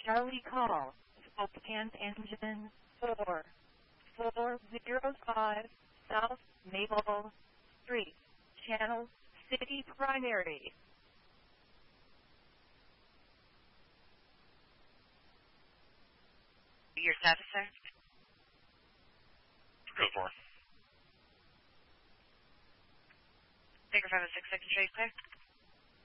Charlie call, Spokane Engine 4405 South Maple Street, Channel City Primary. Your status, sir? Go for it. Figure 5 and 6 second trace, clear.